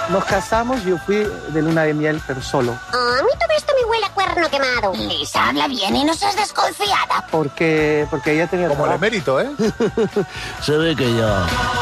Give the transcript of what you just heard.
Nos casamos y yo fui de luna de miel, pero solo. A mí todo esto me huele a cuerno quemado. Lisa, habla bien y no seas desconfiada. Porque ella tenía Como el trabajo. emérito, ¿eh? Se ve que ya.